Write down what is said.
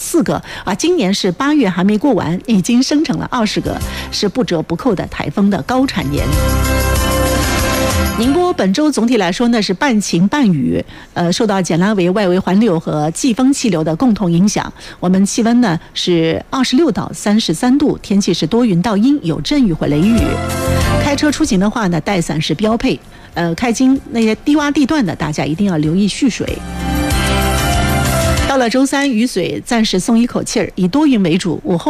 4个啊，今年是8月还没过完，已经生成了20个，是不折不扣的台风的高产年。宁波本周总体来说呢是半晴半雨，受到简拉维外围环流和季风气流的共同影响，我们气温呢是26到33度，天气是多云到阴，有阵雨或雷雨。开车出行的话呢，带伞是标配。开经那些低洼地段的，大家一定要留意蓄水。到了周3，雨水暂时松一口气儿，以多云为主，午后